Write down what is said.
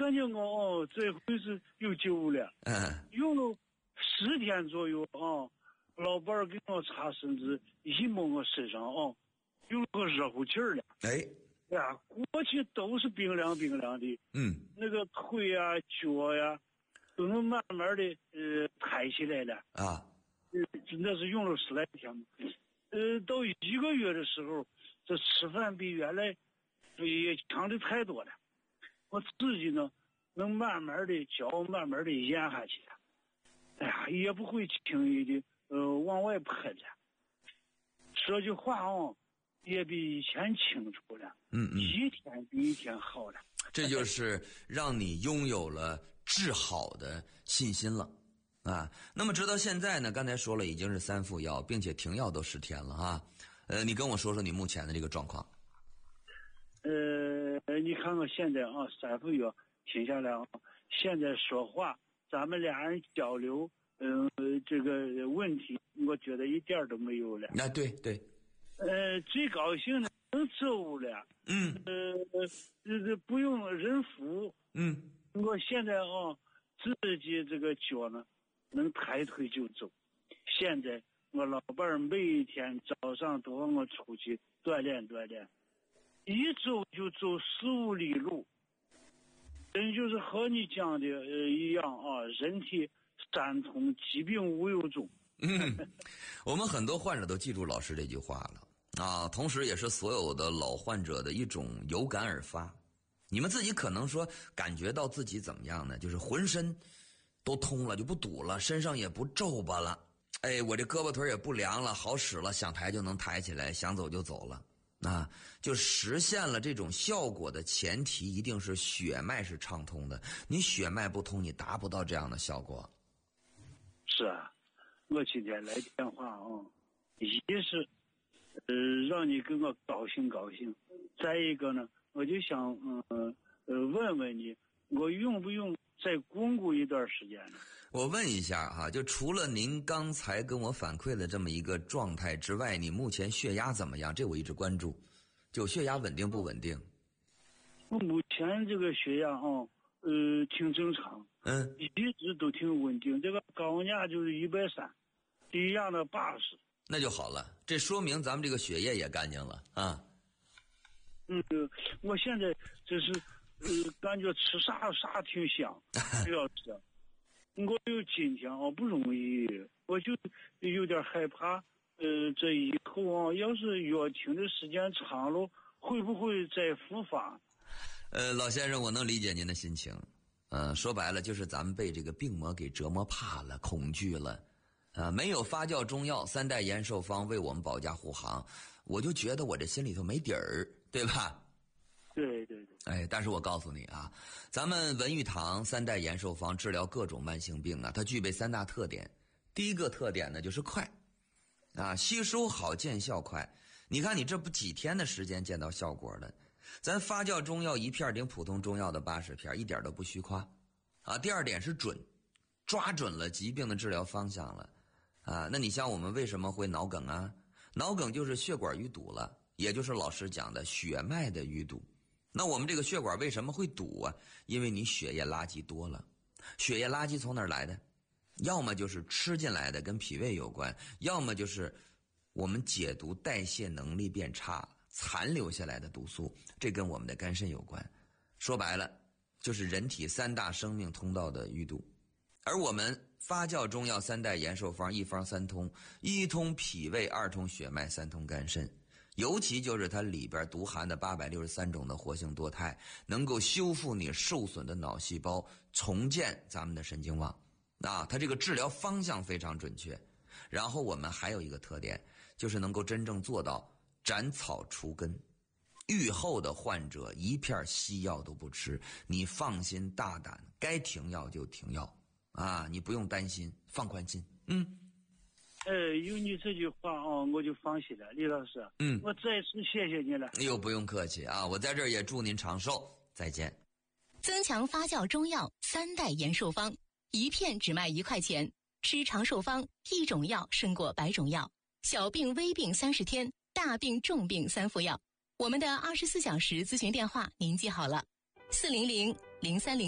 感觉我这回是有救了。用了10天左右啊，老伴儿给我擦身子，一摸我身上啊，有个热乎气儿了。哎呀，过去都是冰凉冰凉的。那个腿啊、脚呀，都能慢慢的抬起来了啊。那是用了10来天。到1个月的时候，这吃饭比原来也强的太多了。我自己呢，能慢慢的嚼，慢慢的咽下去。哎呀，也不会轻易的往外喷了。说句话哦，也比以前清楚了。一天比一天好了。 这就是让你拥有了治好的信心了啊。那么直到现在呢，刚才说了已经是3副药，并且停药都10天了啊。你跟我说说你目前的这个状况。 你看看现在啊，3副药停下来啊，现在说话，咱们俩人交流，这个问题，我觉得一点都没有了。 对。 最高兴的能走了。不用人扶。我现在啊，自己这个脚呢，能抬腿就走。现在我老伴儿每天早上都让我出去锻炼，一走就走4-5里路。真就是和你讲的一样啊，人体三通，疾病无有终。 我们很多患者都记住老师这句话了啊，同时也是所有的老患者的一种有感而发。你们自己可能说感觉到自己怎么样呢？就是浑身都通了，就不堵了，身上也不皱巴了，我这胳膊腿也不凉了，好使了，想抬就能抬起来，想走就走了。就实现了这种效果的前提一定是血脉是畅通的，你血脉不通，你达不到这样的效果。 是啊，我今天来电话啊，一是让你跟我高兴，再一个呢，我就想问问你，我用不用再巩固一段时间呢？ 我问一下哈，就除了您刚才跟我反馈的这么一个状态之外，你目前血压怎么样？这我一直关注，就血压稳定不稳定？ 我目前这个血压挺正常，一直都挺稳定。这个高压就是130，低压的80。 那就好了，这说明咱们这个血液也干净了啊。 我现在就是感觉吃啥挺香，不要吃。我有今天不容易，我就有点害怕。这以后要是药停的时间长了，会不会再复发？ 老先生，我能理解您的心情。说白了就是咱们被这个病魔给折磨怕了，恐惧了。没有发酵中药3代延寿方为我们保驾护航，我就觉得我这心里头没底儿，对吧？ 对。 但是我告诉你啊，咱们文玉堂3代延寿方治疗各种慢性病啊，它具备3大特点。第一个特点呢就是快吸收好，见效快。你看你这不几天的时间见到效果了，咱发酵中药1片顶普通中药的80片，一点都不虚夸第二点是准，抓准了疾病的治疗方向了那你像我们为什么会脑梗啊？脑梗就是血管淤堵了，也就是老师讲的血脉的淤堵。那我们这个血管为什么会堵啊？因为你血液垃圾多了。血液垃圾从哪儿来的？要么就是吃进来的，跟脾胃有关，要么就是我们解毒代谢能力变差，残留下来的毒素，这跟我们的肝肾有关。说白了就是人体3大生命通道的淤堵。而我们发酵中药3代延寿方，1方3通，1通脾胃，2通血脉，3通肝肾。尤其就是它里边独含的863种的活性多肽，能够修复你受损的脑细胞，重建咱们的神经网它这个治疗方向非常准确。然后我们还有一个特点，就是能够真正做到斩草除根。愈后的患者一片西药都不吃，你放心大胆，该停药就停药你不用担心，放宽心。 有你这句话我就放心了，李老师。我再次谢谢你了。 不用客气我在这儿也祝您长寿，再见。 增强发酵中药3代延寿方，1片只卖1块钱，吃长寿方，1种药胜过100种药，小病微病30天，大病重病3副药。我们的24小时咨询电话您记好了，400-030